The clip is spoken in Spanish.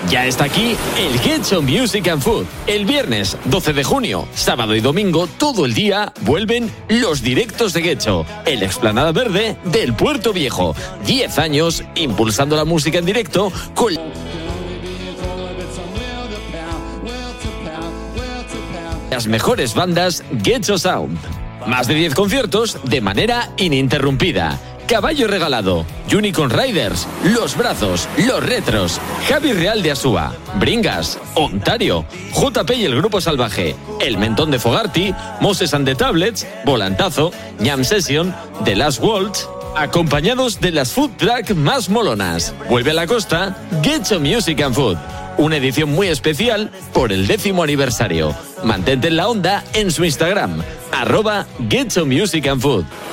Ya está aquí el Getxo Music and Food. El viernes 12 de junio, sábado y domingo, todo el día, vuelven los directos de Getxo, en la explanada verde del Puerto Viejo. 10 años impulsando la música en directo con las mejores bandas Getxo Sound. Más de 10 conciertos de manera ininterrumpida. Caballo Regalado, Unicorn Riders, Los Brazos, Los Retros, Javi Real de Asúa, Bringas, Ontario, JP y el Grupo Salvaje, El Mentón de Fogarty, Moses and the Tablets, Volantazo, Jam Session, The Last Waltz, acompañados de las food truck más molonas. Vuelve a la costa Getxo Music and Food, una edición muy especial por el 10º aniversario. Mantente en la onda en su Instagram, @Getxo Music and Food.